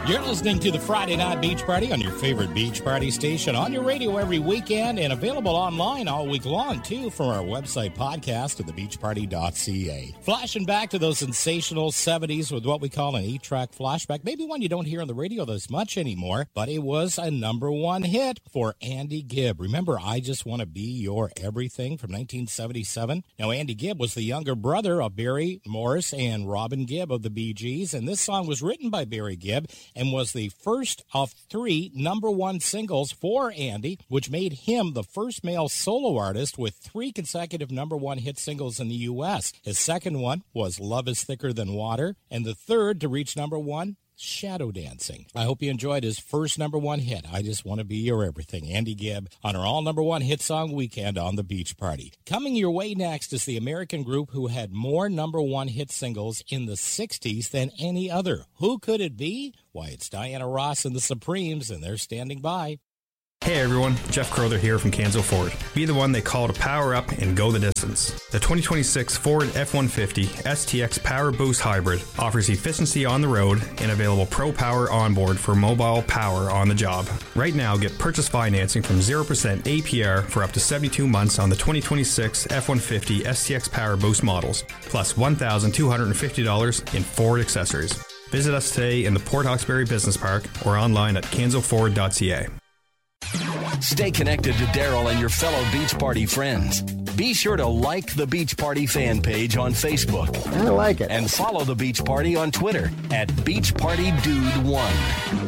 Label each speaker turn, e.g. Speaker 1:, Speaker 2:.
Speaker 1: You're listening to the Friday Night Beach Party on your favorite beach party station, on your radio every weekend, and available online all week long, too, from our website podcast at thebeachparty.ca. Flashing back to those sensational 70s with what we call an 8-track flashback, maybe one you don't hear on the radio this much anymore, but it was a number one hit for Andy Gibb. Remember, I Just Want to Be Your Everything from 1977? Now, Andy Gibb was the younger brother of Barry Morris and Robin Gibb of the Bee Gees, and this song was written by Barry Gibb and was the first of 3 number one singles for Andy, which made him the first male solo artist with 3 consecutive number one hit singles in the U.S. His second one was Love is Thicker Than Water, and the third to reach number one, Shadow Dancing. I hope you enjoyed his first number one hit, I Just Want to Be Your Everything. Andy Gibb on our all number one hit song weekend on the Beach Party. Coming your way next is the American group who had more number one hit singles in the 60s than any other. Who could it be? Why, it's Diana Ross and the Supremes, and they're standing by.
Speaker 2: Hey everyone, Jeff Crowther here from Kanzo Ford. Be the one they call to power up and go the distance. The 2026 Ford F-150 STX Power Boost Hybrid offers efficiency on the road and available Pro Power onboard for mobile power on the job. Right now, get purchase financing from 0% APR for up to 72 months on the 2026 F-150 STX Power Boost models, plus $1,250 in Ford accessories. Visit us today in the Port Hawkesbury Business Park or online at kanzoford.ca.
Speaker 3: Stay connected to Daryl and your fellow Beach Party friends. Be sure to like the Beach Party fan page on Facebook.
Speaker 4: I like it.
Speaker 3: And follow the Beach Party on Twitter at BeachPartyDude1.